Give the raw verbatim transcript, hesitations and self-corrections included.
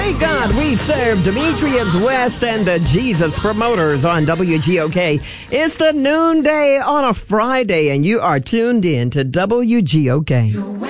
Great God, we serve Demetrius West and the Jesus Promoters on W G O K. It's the noonday on a Friday, and you are tuned in to W G O K.